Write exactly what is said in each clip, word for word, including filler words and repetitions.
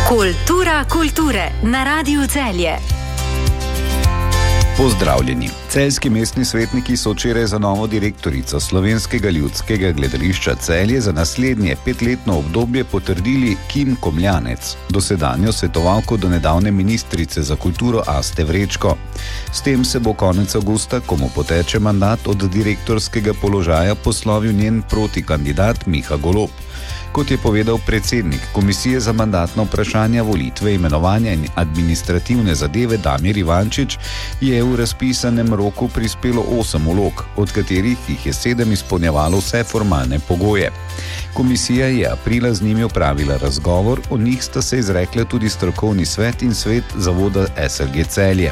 Kultura kulture na Radiu Celje. Pozdravljeni. Celjski mestni svetniki so včeraj za novo direktorico Slovenskega ljudskega gledališča Celje za naslednje petletno obdobje potrdili Kim Komljanec, dosedanjo svetovalko do nedavne ministrice za kulturo Aste Vrečko. S tem se bo konec avgusta, ko mu poteče mandat, od direktorskega položaja poslovil njen protikandidat Miha Golob. Kot je povedal predsednik Komisije za mandatna vprašanja, volitve, imenovanja in administrativne zadeve Damir Ivančič, je v razpisanem roku prispelo osem vlog, od katerih jih je sedem izpolnjevalo vse formalne pogoje. Komisija je aprila z njimi opravila razgovor, o njih sta se izrekla tudi strokovni svet in svet zavoda S L G Celje.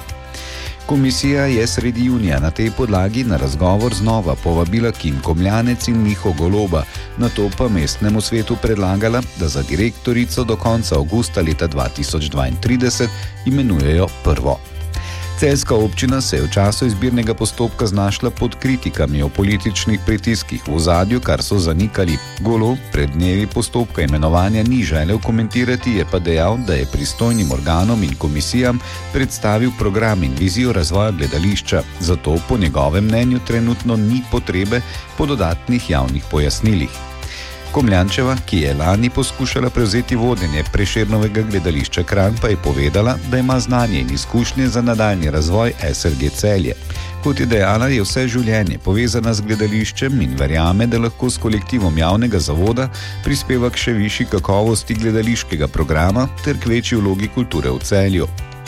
Komisija je sredi junija na tej podlagi na razgovor znova povabila Kim Komljanec in Miho Goloba, nato pa mestnemu svetu predlagala, da za direktorico do konca avgusta leta dva tisoč dvaintrideset imenujejo prvo. Celjska občina se je v času izbirnega postopka znašla pod kritikami o političnih pritiskih v ozadju, kar so zanikali. Golob pred dnevi postopka imenovanja ni želel komentirati, je pa dejal, da je pristojnim organom in komisijam predstavil program in vizijo razvoja gledališča, zato po njegovem mnenju trenutno ni potrebe po dodatnih javnih pojasnilih. Komljančeva, ki je lani poskušala prevzeti vodenje Prešernovega gledališča Kranj, pa je povedala, da ima znanje in izkušnje za nadaljnji razvoj S L G Celje. Kot je dejala, je vse življenje povezana z gledališčem in verjame, da lahko s kolektivom javnega zavoda prispeva k še višji kakovosti gledališkega programa ter k večji vlogi kulture v Celju.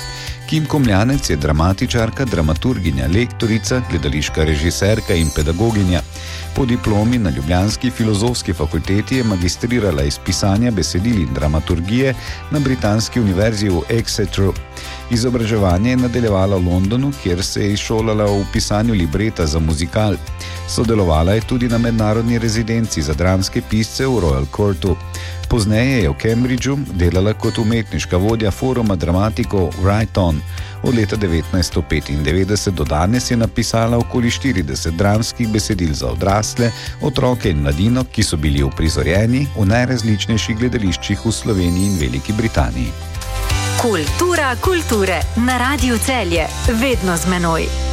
Kim Komljanec je dramatičarka, dramaturginja, lektorica, gledališka režiserka in pedagoginja. Po diplomi na ljubljanski filozofski fakulteti je magistrirala iz pisanja besedil in dramaturgije na Britanski univerzi v Exeteru. Izobraževanje je nadaljevala v Londonu, kjer se je izšolala v pisanju libreta za muzikal. Sodelovala je tudi na mednarodni rezidenci za dramske pisce v Royal Courtu. Pozneje je v Cambridgeu delala kot umetniška vodja foruma dramatikov Write On. Od leta devetnajststo petindevetdeset do danes je napisala okoli štirideset dramskih besedil za odrasle, otroke in mladino, ki so bili uprizorjeni v najrazličnejših gledališčih v Sloveniji in Veliki Britaniji. Kultura kulture na Radiu Celje, vedno z menoj.